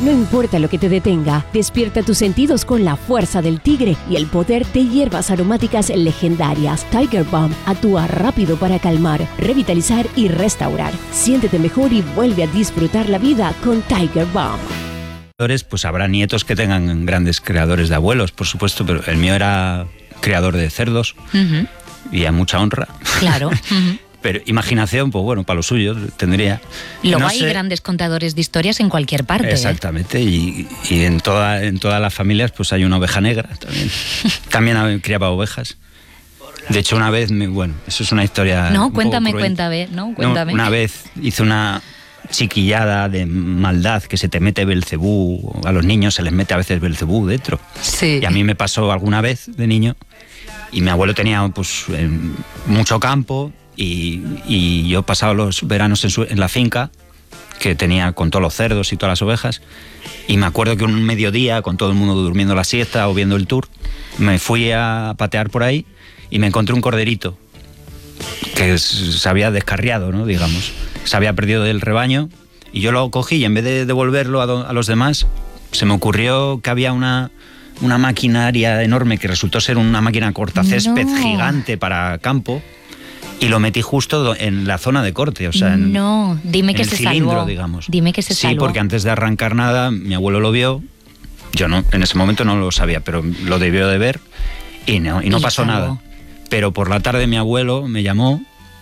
No importa lo que te detenga, despierta tus sentidos con la fuerza del tigre y el poder de hierbas aromáticas legendarias. Tiger Balm actúa rápido para calmar, revitalizar y restaurar. Siéntete mejor y vuelve a disfrutar la vida con Tiger Balm. Pues habrá nietos que tengan grandes creadores de abuelos, por supuesto, pero el mío era criador de cerdos y a mucha honra. Claro. Pero imaginación, pues bueno, para lo suyo tendría. Luego hay grandes contadores de historias en cualquier parte. Exactamente, y en todas las familias pues hay una oveja negra también. También criaba ovejas. De hecho, una vez, bueno, eso es una historia. No, cuéntame. Una vez hice una chiquillada de maldad que se te mete Belcebú, a los niños se les mete a veces Belcebú dentro. Sí. Y a mí me pasó alguna vez de niño, y mi abuelo tenía pues mucho campo. Y yo pasaba los veranos en la finca que tenía con todos los cerdos y todas las ovejas, y me acuerdo que un mediodía, con todo el mundo durmiendo la siesta o viendo el tour, me fui a patear por ahí y me encontré un corderito que se había descarriado, ¿no? Digamos, se había perdido del rebaño, y yo lo cogí y en vez de devolverlo a los demás, se me ocurrió que había una maquinaria enorme que resultó ser una máquina cortacésped gigante para campo. Y lo metí justo en la zona de corte, o sea, dime que en el se cilindro, salvó. digamos. Dime que se salvó. Sí, porque antes de arrancar nada, mi abuelo lo vio, yo no, en ese momento no lo sabía, pero lo debió de ver y no pasó nada. Pero por la tarde mi abuelo me llamó,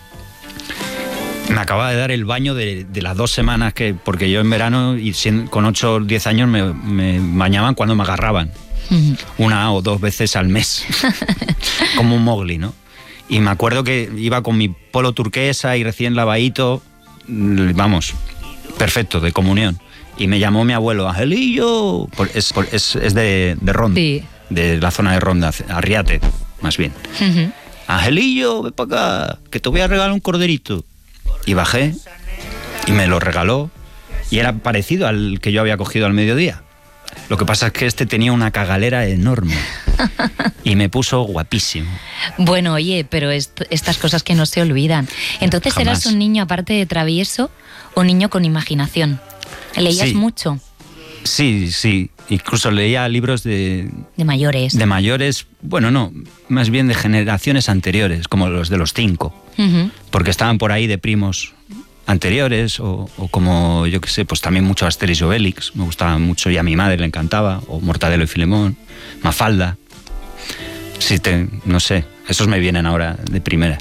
me acababa de dar el baño de las 2 semanas porque yo en verano, y con 8 o 10 años me bañaban cuando me agarraban, 1 o 2 veces al mes, como un Mowgli, ¿no? Y me acuerdo que iba con mi polo turquesa y recién lavadito, vamos, perfecto, de comunión. Y me llamó mi abuelo, Angelillo, es de Ronda, sí, de la zona de Ronda, Arriate, más bien. Angelillo, ven para acá, que te voy a regalar un corderito. Y bajé y me lo regaló, y era parecido al que yo había cogido al mediodía. Lo que pasa es que este tenía una cagalera enorme y me puso guapísimo. Bueno, oye, pero estas cosas que no se olvidan. Entonces, jamás. ¿Eras un niño, aparte de travieso, un niño con imaginación? ¿Leías mucho? Sí. Incluso leía libros de mayores. De mayores, bueno, no, más bien de generaciones anteriores, como los de los 5. Porque estaban por ahí de primos anteriores, o como, yo qué sé, pues también mucho Asterix y Obelix, me gustaba mucho, y a mi madre le encantaba, o Mortadelo y Filemón, Mafalda. Sí, no sé, esos me vienen ahora de primeras.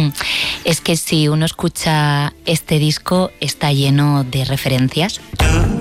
Es que si uno escucha este disco, está lleno de referencias.